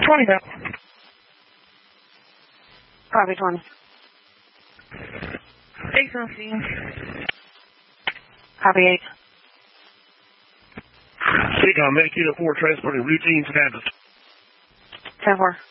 20 now. Copy 20. 8 on scene. Copy 8. Take on Medicaid 4 transporting routine to Kansas. 10-4.